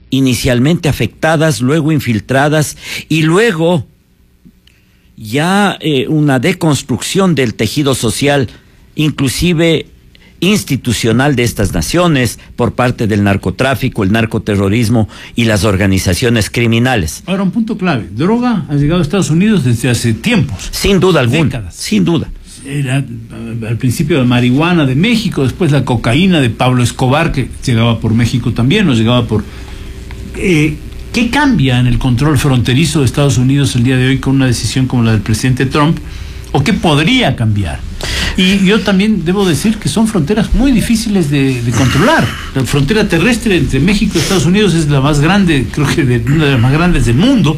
inicialmente afectadas, luego infiltradas y luego ya una deconstrucción del tejido social, inclusive institucional de estas naciones por parte del narcotráfico, el narcoterrorismo y las organizaciones criminales. Ahora, un punto clave: droga ha llegado a Estados Unidos desde hace tiempos. Sin duda alguna. Décadas. Sin duda. Era, al principio, la marihuana de México, después la cocaína de Pablo Escobar, que llegaba por México también, no llegaba por... ¿Qué cambia en el control fronterizo de Estados Unidos el día de hoy con una decisión como la del presidente Trump? ¿O qué podría cambiar? Y yo también debo decir que son fronteras muy difíciles de controlar. La frontera terrestre entre México y Estados Unidos es la más grande, creo que una de las más grandes del mundo.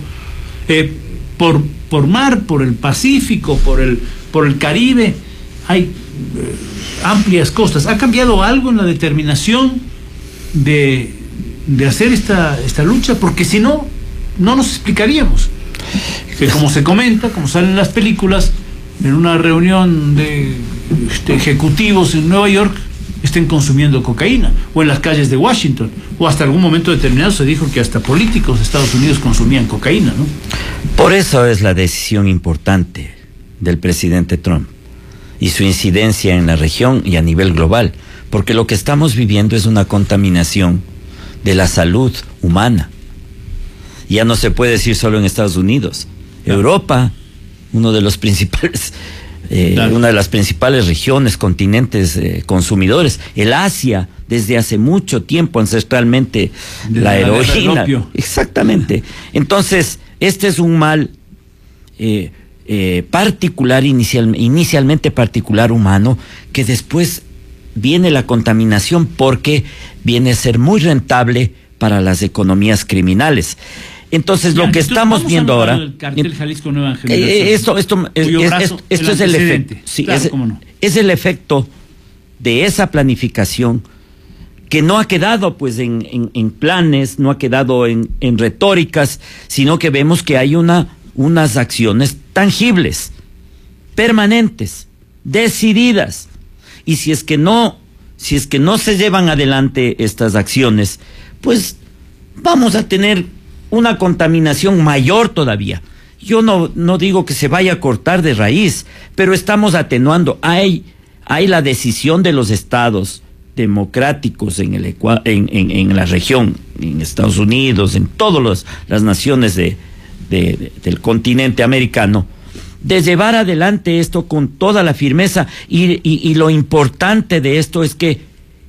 Por mar, por el Pacífico, por el Caribe, hay amplias costas. ¿Ha cambiado algo en la determinación de hacer esta lucha? Porque si no, no nos explicaríamos que, como se comenta, como salen en las películas, en una reunión de ejecutivos en Nueva York estén consumiendo cocaína, o en las calles de Washington, o hasta algún momento determinado se dijo que hasta políticos de Estados Unidos consumían cocaína, ¿no? Por eso es la decisión importante del presidente Trump y su incidencia en la región y a nivel global, porque lo que estamos viviendo es una contaminación de la salud humana. Ya no se puede decir solo en Estados Unidos. Europa, uno de los principales, una de las principales regiones, continentes consumidores. El Asia, desde hace mucho tiempo, ancestralmente, la heroína. Exactamente. Entonces, este es un mal particular, inicialmente particular humano, que después viene la contaminación porque viene a ser muy rentable para las economías criminales. Entonces, lo que estamos viendo ahora, el cartel Jalisco Nueva Generación, esto es el efecto, sí, claro, cómo no. Es el efecto de esa planificación que no ha quedado pues en planes, no ha quedado en retóricas, sino que vemos que hay unas acciones tangibles, permanentes, decididas. Y si es que no se llevan adelante estas acciones, pues vamos a tener una contaminación mayor todavía. Yo no digo que se vaya a cortar de raíz, pero estamos atenuando. Hay la decisión de los estados democráticos en la región, en Estados Unidos, en todas las naciones del continente americano, de llevar adelante esto con toda la firmeza. Y lo importante de esto es que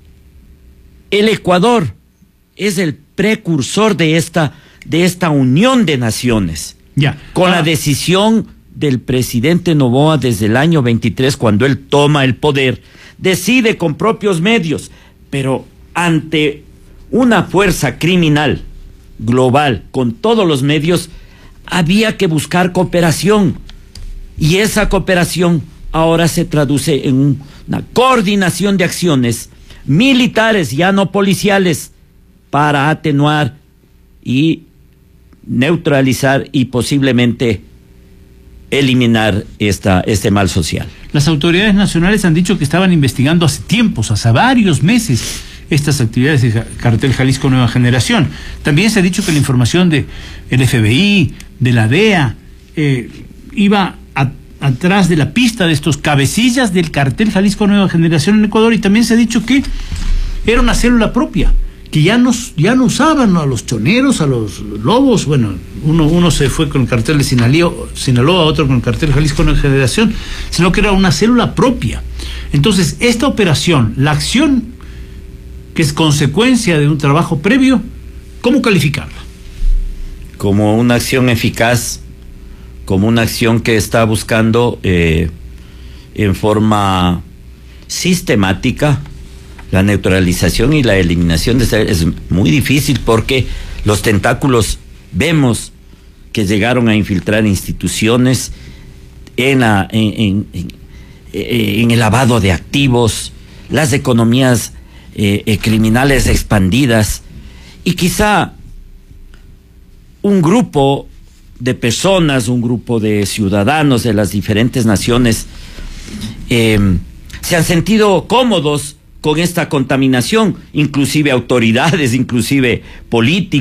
el Ecuador es el precursor de esta unión de naciones. Con la decisión del presidente Noboa desde el año 23, cuando él toma el poder, decide con propios medios, pero ante una fuerza criminal global, con todos los medios, había que buscar cooperación. Y esa cooperación ahora se traduce en una coordinación de acciones militares, ya no policiales, para atenuar y neutralizar y posiblemente eliminar este mal social. Las autoridades nacionales han dicho que estaban investigando hace tiempos, hace varios meses, estas actividades de Cartel Jalisco Nueva Generación. También se ha dicho que la información del FBI, de la DEA, iba atrás de la pista de estos cabecillas del Cartel Jalisco Nueva Generación en Ecuador, y también se ha dicho que era una célula propia, que ya no usaban a los choneros, a los lobos. Bueno, uno se fue con el cartel de Sinaloa, otro con el cartel Jalisco Nueva Generación, sino que era una célula propia. Entonces, esta operación, la acción que es consecuencia de un trabajo previo, ¿cómo calificarla? Como una acción eficaz, como una acción que está buscando en forma sistemática la neutralización y la eliminación de es muy difícil, porque los tentáculos vemos que llegaron a infiltrar instituciones en el lavado de activos, las economías criminales expandidas, y quizá un grupo de personas, un grupo de ciudadanos de las diferentes naciones se han sentido cómodos con esta contaminación, inclusive autoridades, inclusive políticos.